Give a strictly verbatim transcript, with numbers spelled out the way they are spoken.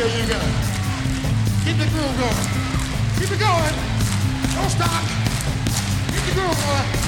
you go. Keep the groove going. Keep it going. Don't stop. Keep the groove going.